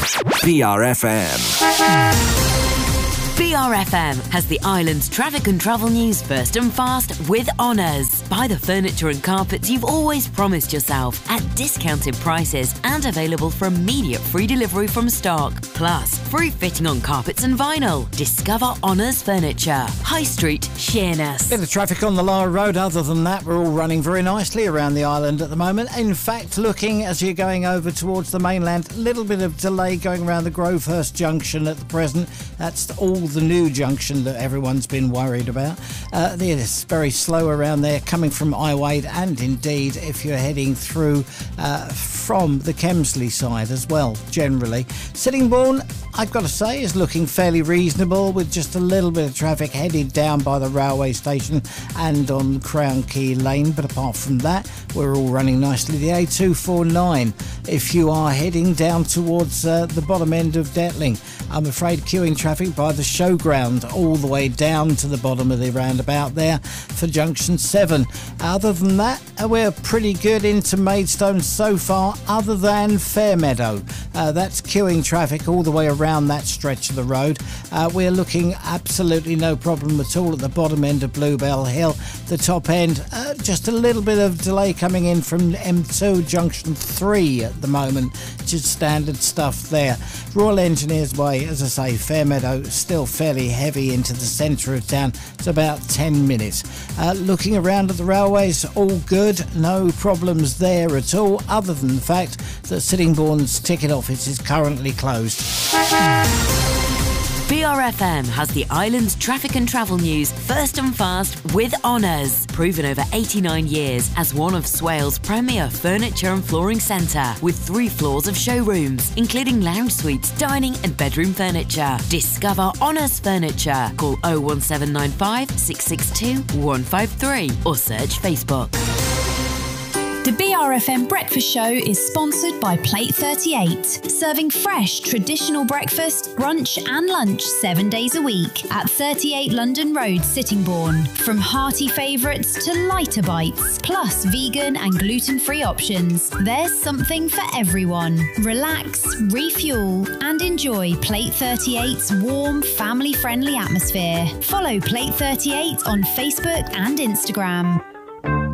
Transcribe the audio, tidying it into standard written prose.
BRFM. BRFM has the island's traffic and travel news first and fast with Honours. Buy the furniture and carpets you've always promised yourself at discounted prices and available for immediate free delivery from stock. Plus, free fitting on carpets and vinyl. Discover Honours Furniture. High Street, Sheerness. Bit of traffic on the Lara Road. Other than that, we're all running very nicely around the island at the moment. In fact, looking as you're going over towards the mainland, a little bit of delay going around the Grovehurst Junction at the present. That's all the new junction that everyone's been worried about. It's very slow around there coming from Iwade, and indeed if you're heading through from the Kemsley side as well, generally. Sittingbourne, I've got to say, is looking fairly reasonable with just a little bit of traffic headed down by the railway station and on Crown Key Lane, but apart from that, we're all running nicely. The A249, if you are heading down towards the bottom end of Detling, I'm afraid queuing traffic by the showground all the way down to the bottom of the roundabout there for Junction 7. Other than that, we're pretty good into Maidstone so far, other than Fairmeadow. That's queuing traffic all the way around that stretch of the road. We're looking absolutely no problem at all at the bottom end of Bluebell Hill. The top end, just a little bit of delay coming in from M2 Junction 3 at the moment. Just standard stuff there. Royal Engineers Way, as I say, Fairmeadow still fairly heavy into the centre of town. It's about 10 minutes. Looking around at the railways, all good. No problems there at all, other than the fact that Sittingbourne's ticket office is currently closed. BRFM has the island's traffic and travel news first and fast with Honours. Proven over 89 years as one of Swales' premier furniture and flooring centre, with 3 floors of showrooms, including lounge suites, dining and bedroom furniture. Discover Honours Furniture. Call 01795 662 153 or search Facebook. The BRFM Breakfast Show is sponsored by Plate 38, serving fresh, traditional breakfast, brunch and lunch 7 days a week at 38 London Road, Sittingbourne. From hearty favourites to lighter bites, plus vegan and gluten-free options, there's something for everyone. Relax, refuel and enjoy Plate 38's warm, family-friendly atmosphere. Follow Plate 38 on Facebook and Instagram.